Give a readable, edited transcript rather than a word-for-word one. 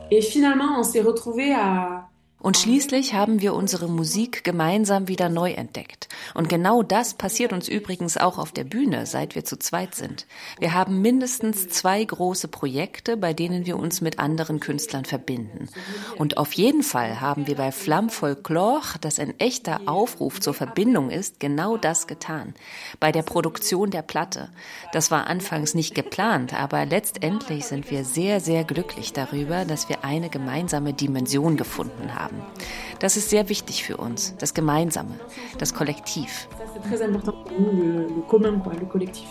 Et finalement, on s'est retrouvés à Und schließlich haben wir unsere Musik gemeinsam wieder neu entdeckt. Und genau das passiert uns übrigens auch auf der Bühne, seit wir zu zweit sind. Wir haben mindestens 2 große Projekte, bei denen wir uns mit anderen Künstlern verbinden. Und auf jeden Fall haben wir bei Flamme Folklore, das ein echter Aufruf zur Verbindung ist, genau das getan. Bei der Produktion der Platte. Das war anfangs nicht geplant, aber letztendlich sind wir sehr, sehr glücklich darüber, dass wir eine gemeinsame Dimension gefunden haben. Das ist sehr wichtig für uns, das Gemeinsame, das Kollektiv. ça c'est très important pour nous, le commun, quoi, le collectif.